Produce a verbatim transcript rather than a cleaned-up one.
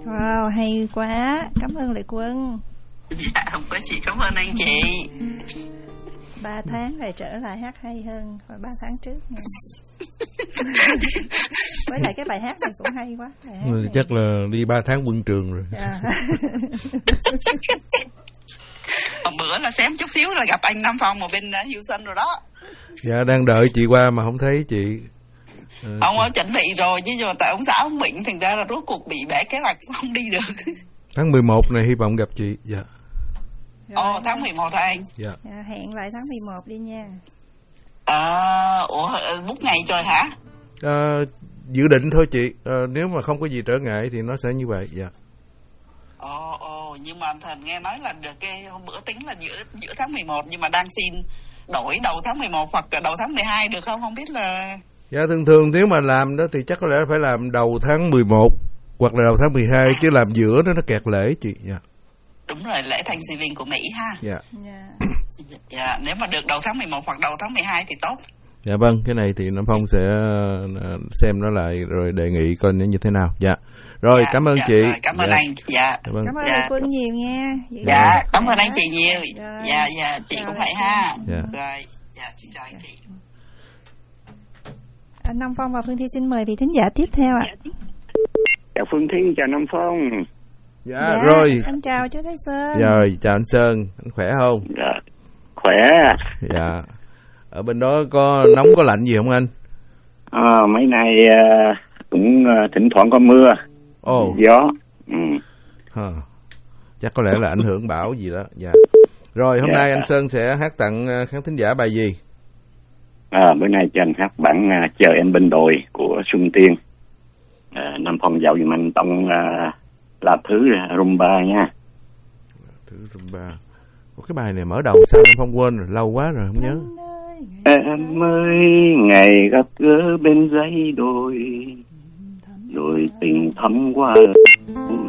Wow, hay quá. Cảm ơn Lệ Quân. Dạ, không có gì, cảm ơn anh chị. Ba tháng rồi trở lại hát hay hơn và ba tháng trước nha. Với lại cái bài hát này cũng hay quá. Ừ, chắc là đi ba tháng quân trường rồi. Dạ. Hôm bữa là xém chút xíu là gặp anh Nam Phong ở bên uh, Houston rồi đó. Dạ, đang đợi chị qua mà không thấy chị. À, ông ấy chuẩn bị rồi chứ, nhưng mà tại ông xã ông bệnh, thành ra là rốt cuộc bị bể kế hoạch, không đi được. Tháng mười một này hy vọng gặp chị. Dạ. Ồ, tháng mười một hả anh? Dạ. Dạ, hẹn lại tháng mười một đi nha. À, ủa, bút ngày rồi hả? À, dự định thôi chị. À, nếu mà không có gì trở ngại thì nó sẽ như vậy. Dạ. Ồ, ồ, nhưng mà thành nghe nói là được cái hôm bữa tính là giữa giữa tháng mười một, nhưng mà đang xin đổi đầu tháng mười một hoặc đầu tháng mười hai được không? Không biết là... Dạ, thường thường nếu mà làm đó thì chắc có lẽ phải làm đầu tháng mười một hoặc là đầu tháng mười hai, chứ làm giữa đó nó kẹt lễ chị. Dạ. Đúng rồi, lễ Thanksgiving của Mỹ ha. Dạ. Dạ. Dạ, nếu mà được đầu tháng mười một hoặc đầu tháng mười hai thì tốt. Dạ vâng, cái này thì Nam Phong sẽ xem nó lại rồi đề nghị coi nó như thế nào. Dạ. Rồi, dạ, cảm ơn dạ, chị. Rồi, cảm ơn dạ. anh. Dạ. Dạ vâng. Cảm ơn dạ. Lệ Quân nhiều nha. Vậy Dạ, là cảm ơn khỏe. anh chị nhiều. Rồi. Dạ, dạ, chị Chào cũng Lệ vậy Quân. ha. Dạ. Rồi, dạ, xin chào anh chị. Anh Nam Phong và Phương Thi xin mời vị thính giả tiếp theo ạ. Chào Phương Thi, chào Nam Phong. Dạ, Dạ, rồi. anh chào chú Thái Sơn. Rồi, chào anh Sơn, anh khỏe không? Dạ, khỏe. Dạ. Ở bên đó có nóng có lạnh gì không anh? À, mấy nay uh, cũng uh, thỉnh thoảng có mưa, Ồ. gió. Ừ. Hờ. Chắc có lẽ là ảnh hưởng bão gì đó. Dạ. Rồi, hôm dạ. nay anh Sơn sẽ hát tặng khán thính giả bài gì? À, bữa nay cho anh hát bản uh, Chờ Em Bên Đồi của Xuân Tiên. uh, Nam Phong giàu dùm anh tông uh, là thứ uh, rumba nha. Thứ rumba. Ủa, cái bài này mở đầu sao Nam Phong quên rồi, lâu quá rồi không nhớ. Em ơi, ngày gặp gỡ bên dãy đồi, đồi tình thắm qua